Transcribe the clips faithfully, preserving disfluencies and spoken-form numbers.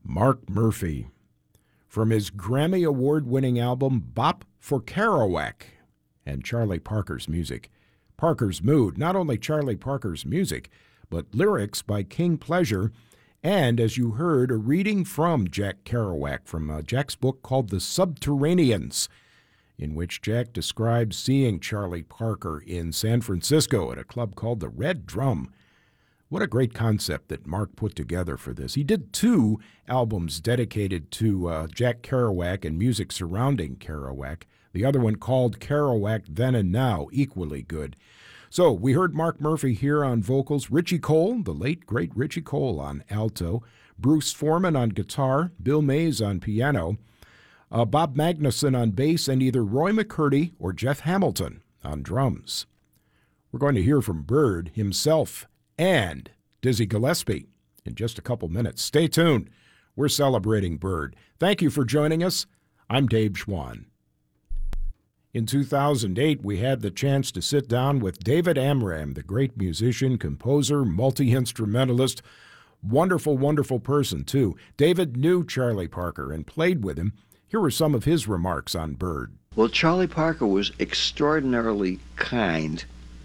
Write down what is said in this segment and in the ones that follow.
Mark Murphy, from his Grammy Award-winning album Bop for Kerouac, and Charlie Parker's music. Parker's Mood, not only Charlie Parker's music, but lyrics by King Pleasure, and, as you heard, a reading from Jack Kerouac from uh, Jack's book called The Subterraneans, in which Jack describes seeing Charlie Parker in San Francisco at a club called the Red Drum. What a great concept that Mark put together for this. He did two albums dedicated to uh, Jack Kerouac and music surrounding Kerouac. The other one called Kerouac Then and Now, equally good. So we heard Mark Murphy here on vocals, Richie Cole, the late, great Richie Cole on alto, Bruce Foreman on guitar, Bill Mays on piano, uh, Bob Magnuson on bass, and either Roy McCurdy or Jeff Hamilton on drums. We're going to hear from Bird himself and Dizzy Gillespie in just a couple minutes. Stay tuned. We're celebrating Bird. Thank you for joining us. I'm Dave Schwann. In two thousand eight, we had the chance to sit down with David Amram, the great musician, composer, multi-instrumentalist, wonderful, wonderful person, too. David knew Charlie Parker and played with him. Here were some of his remarks on Bird. Well, Charlie Parker was extraordinarily kind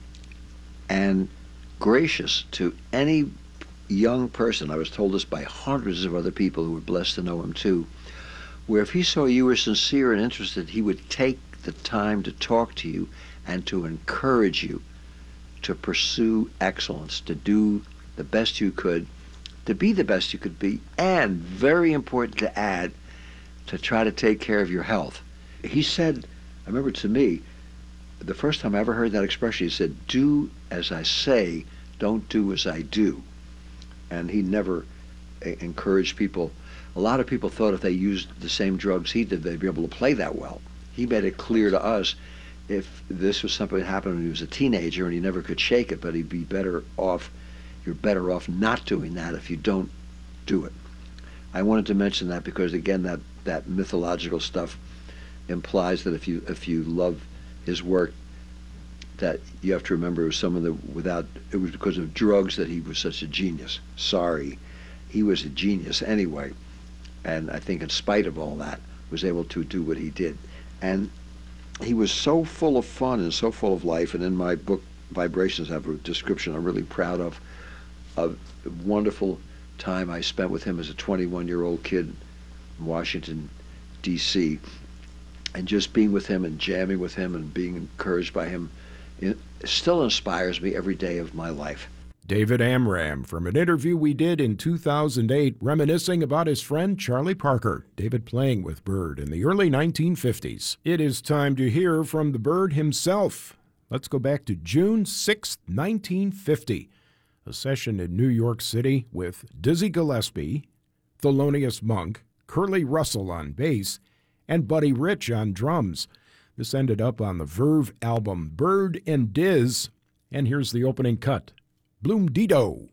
and gracious to any young person. I was told this by hundreds of other people who were blessed to know him too, where if he saw you were sincere and interested, he would take the time to talk to you and to encourage you to pursue excellence, to do the best you could, to be the best you could be, and very important to add, to try to take care of your health. He said, I remember to me, the first time I ever heard that expression, he said, do as I say, don't do as I do. And he never encouraged people. A lot of people thought if they used the same drugs he did, they'd be able to play that well. He made it clear to us if this was something that happened when he was a teenager and he never could shake it, but he'd be better off, you're better off not doing that if you don't do it. I wanted to mention that because, again, that, that mythological stuff implies that if you if you love his work, that you have to remember it was someone that without, it was because of drugs that he was such a genius. Sorry, he was a genius anyway, and I think in spite of all that, was able to do what he did. And he was so full of fun and so full of life, and in my book, Vibrations, I have a description I'm really proud of, of a wonderful time I spent with him as a twenty-one-year-old kid in Washington, D C, and just being with him and jamming with him and being encouraged by him, it still inspires me every day of my life. David Amram from an interview we did in two thousand eight reminiscing about his friend Charlie Parker, David playing with Bird in the early nineteen fifties. It is time to hear from the Bird himself. Let's go back to June sixth, nineteen fifty, a session in New York City with Dizzy Gillespie, Thelonious Monk, Curly Russell on bass, and Buddy Rich on drums. This ended up on the Verve album Bird and Diz, and here's the opening cut, Bloom Dido.